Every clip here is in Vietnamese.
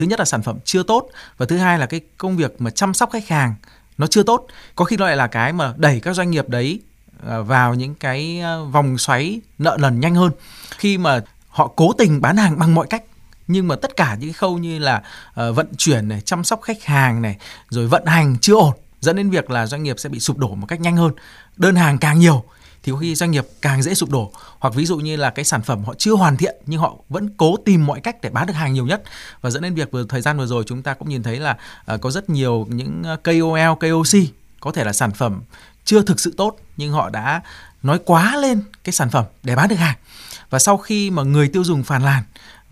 Thứ nhất là sản phẩm chưa tốt, và thứ hai là cái công việc mà chăm sóc khách hàng nó chưa tốt. Có khi nó lại là cái mà đẩy các doanh nghiệp đấy vào những cái vòng xoáy nợ nần nhanh hơn. Khi mà họ cố tình bán hàng bằng mọi cách, nhưng mà tất cả những cái khâu như là vận chuyển này, chăm sóc khách hàng này, rồi vận hành chưa ổn, dẫn đến việc là doanh nghiệp sẽ bị sụp đổ một cách nhanh hơn. Đơn hàng càng nhiều thì có khi doanh nghiệp càng dễ sụp đổ. Hoặc ví dụ như là cái sản phẩm họ chưa hoàn thiện nhưng họ vẫn cố tìm mọi cách để bán được hàng nhiều nhất, và dẫn đến việc thời gian vừa rồi chúng ta cũng nhìn thấy là có rất nhiều những KOL, KOC, có thể là sản phẩm chưa thực sự tốt nhưng họ đã nói quá lên cái sản phẩm để bán được hàng. Và sau khi mà người tiêu dùng phàn nàn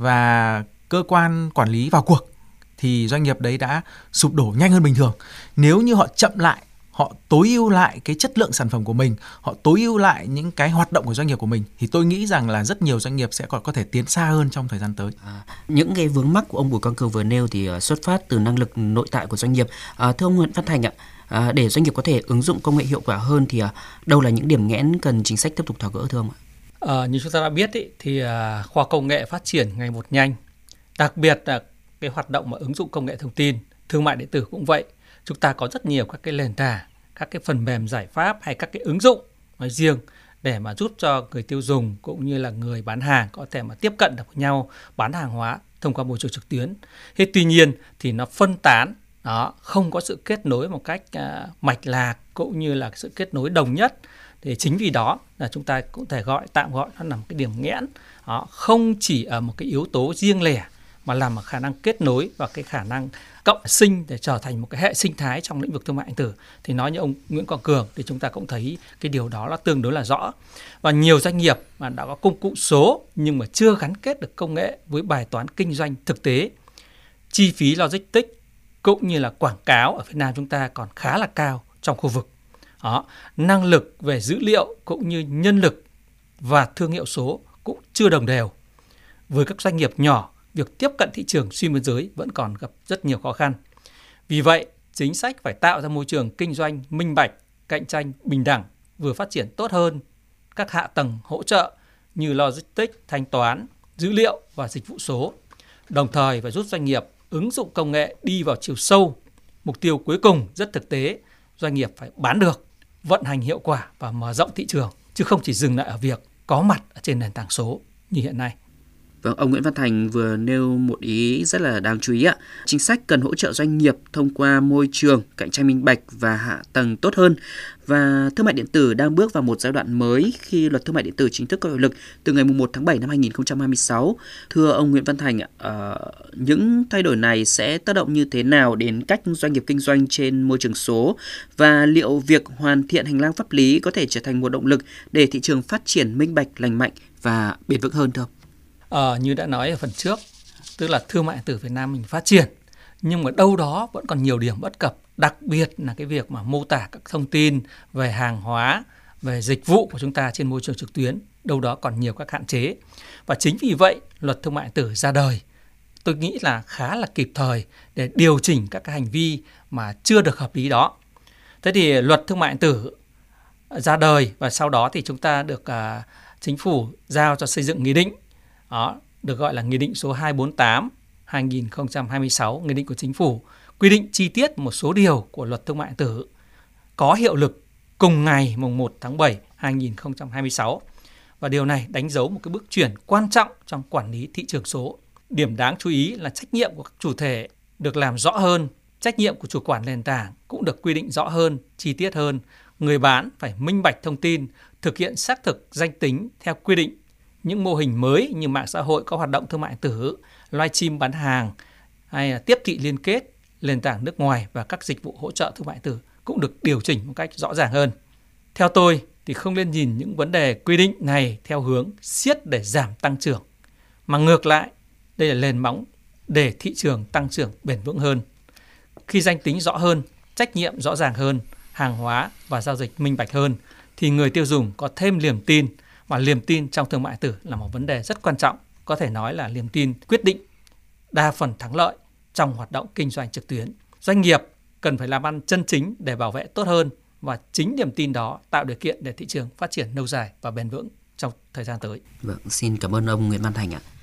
và cơ quan quản lý vào cuộc thì doanh nghiệp đấy đã sụp đổ nhanh hơn bình thường. Nếu như họ chậm lại, họ tối ưu lại cái chất lượng sản phẩm của mình, họ tối ưu lại những cái hoạt động của doanh nghiệp của mình, thì tôi nghĩ rằng là rất nhiều doanh nghiệp sẽ còn có thể tiến xa hơn trong thời gian tới. Những cái vướng mắc của ông Bùi Quang Cường vừa nêu thì xuất phát từ năng lực nội tại của doanh nghiệp. Thưa ông Nguyễn Văn Thành ạ, để doanh nghiệp có thể ứng dụng công nghệ hiệu quả hơn thì đâu là những điểm nghẽn cần chính sách tiếp tục tháo gỡ thưa ông ạ? Như chúng ta đã biết thì khoa công nghệ phát triển ngày một nhanh, đặc biệt là cái hoạt động mà ứng dụng công nghệ thông tin, thương mại điện tử cũng vậy. Chúng ta có rất nhiều các cái nền tảng, các cái phần mềm giải pháp hay các cái ứng dụng nói riêng để mà giúp cho người tiêu dùng cũng như là người bán hàng có thể mà tiếp cận được với nhau, bán hàng hóa thông qua môi trường trực tuyến. Thế tuy nhiên thì nó phân tán, không có sự kết nối một cách mạch lạc cũng như là sự kết nối đồng nhất. Thì chính vì đó là chúng ta cũng thể tạm gọi nó là một cái điểm nghẽn. Không chỉ ở một cái yếu tố riêng lẻ mà là một khả năng kết nối và cái khả năng cộng sinh để trở thành một cái hệ sinh thái trong lĩnh vực thương mại điện tử. Thì nói như ông Nguyễn Quang Cường thì chúng ta cũng thấy cái điều đó là tương đối là rõ. Và nhiều doanh nghiệp mà đã có công cụ số nhưng mà chưa gắn kết được công nghệ với bài toán kinh doanh thực tế. Chi phí logistics cũng như là quảng cáo ở Việt Nam chúng ta còn khá là cao trong khu vực. Năng lực về dữ liệu cũng như nhân lực và thương hiệu số cũng chưa đồng đều. Với các doanh nghiệp nhỏ, việc tiếp cận thị trường xuyên biên giới vẫn còn gặp rất nhiều khó khăn. Vì vậy, chính sách phải tạo ra môi trường kinh doanh minh bạch, cạnh tranh bình đẳng, vừa phát triển tốt hơn các hạ tầng hỗ trợ như logistics, thanh toán, dữ liệu và dịch vụ số. Đồng thời phải giúp doanh nghiệp ứng dụng công nghệ đi vào chiều sâu. Mục tiêu cuối cùng rất thực tế, doanh nghiệp phải bán được, vận hành hiệu quả và mở rộng thị trường, chứ không chỉ dừng lại ở việc có mặt ở trên nền tảng số như hiện nay. Vâng, ông Nguyễn Văn Thành vừa nêu một ý rất là đáng chú ý ạ. Chính sách cần hỗ trợ doanh nghiệp thông qua môi trường cạnh tranh minh bạch và hạ tầng tốt hơn. Và thương mại điện tử đang bước vào một giai đoạn mới khi luật thương mại điện tử chính thức có hiệu lực từ ngày 1 tháng 7 năm 2026. Thưa ông Nguyễn Văn Thành ạ, những thay đổi này sẽ tác động như thế nào đến cách doanh nghiệp kinh doanh trên môi trường số, và liệu việc hoàn thiện hành lang pháp lý có thể trở thành một động lực để thị trường phát triển minh bạch, lành mạnh và bền vững hơn thưa ông? Như đã nói ở phần trước, tức là thương mại điện tử Việt Nam mình phát triển, nhưng mà đâu đó vẫn còn nhiều điểm bất cập, đặc biệt là cái việc mà mô tả các thông tin về hàng hóa, về dịch vụ của chúng ta trên môi trường trực tuyến, đâu đó còn nhiều các hạn chế. Và chính vì vậy, luật thương mại điện tử ra đời, tôi nghĩ là khá là kịp thời để điều chỉnh các cái hành vi mà chưa được hợp lý đó. Thế thì luật thương mại điện tử ra đời và sau đó thì chúng ta được chính phủ giao cho xây dựng nghị định. Đó, được gọi là Nghị định số 248/2026, Nghị định của Chính phủ, quy định chi tiết một số điều của luật thương mại điện tử có hiệu lực cùng ngày mùng 1 tháng 7 2026. Và điều này đánh dấu một cái bước chuyển quan trọng trong quản lý thị trường số. Điểm đáng chú ý là trách nhiệm của các chủ thể được làm rõ hơn, trách nhiệm của chủ quản nền tảng cũng được quy định rõ hơn, chi tiết hơn. Người bán phải minh bạch thông tin, thực hiện xác thực danh tính theo quy định. Những mô hình mới như mạng xã hội có hoạt động thương mại điện tử, livestream bán hàng hay là tiếp thị liên kết, nền tảng nước ngoài và các dịch vụ hỗ trợ thương mại điện tử cũng được điều chỉnh một cách rõ ràng hơn. Theo tôi thì không nên nhìn những vấn đề quy định này theo hướng siết để giảm tăng trưởng, mà ngược lại, đây là nền móng để thị trường tăng trưởng bền vững hơn. Khi danh tính rõ hơn, trách nhiệm rõ ràng hơn, hàng hóa và giao dịch minh bạch hơn, thì người tiêu dùng có thêm niềm tin. Và niềm tin trong thương mại điện tử là một vấn đề rất quan trọng, có thể nói là niềm tin quyết định đa phần thắng lợi trong hoạt động kinh doanh trực tuyến. Doanh nghiệp cần phải làm ăn chân chính để bảo vệ tốt hơn, và chính niềm tin đó tạo điều kiện để thị trường phát triển lâu dài và bền vững trong thời gian tới. Vâng, xin cảm ơn ông Nguyễn Văn Thành ạ.